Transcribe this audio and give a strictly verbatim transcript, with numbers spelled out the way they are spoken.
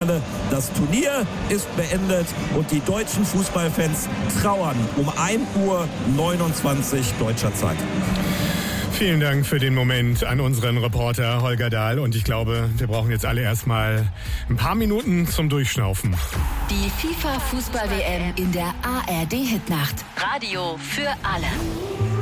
Finale. Das Turnier ist beendet und die deutschen Fußballfans trauern um ein Uhr neunundzwanzig deutscher Zeit. Vielen Dank für den Moment an unseren Reporter Holger Dahl. Und ich glaube, wir brauchen jetzt alle erstmal ein paar Minuten zum Durchschnaufen. Die FIFA-Fußball-W M in der A R D-Hitnacht. Radio für alle.